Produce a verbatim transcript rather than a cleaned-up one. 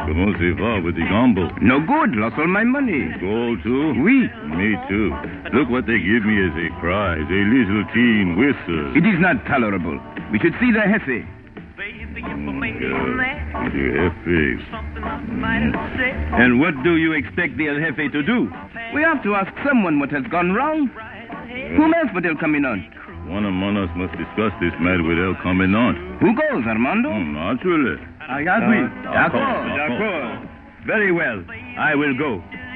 Comment ça va with the gamble? No good. Lost all my money. Gold, too? Oui. Me, too. Look what they give me as a prize. A little teen whistle. It is not tolerable. We should see the Hefe. Yeah, the Hefe. And what do you expect the El Jefe to do? We have to ask someone what has gone wrong. Whom else would El Commandant? One among us must discuss this matter with El Commandant. Who goes, Armando? Oh, naturally. I agree. D'accord. D'accord. Very well. I will go.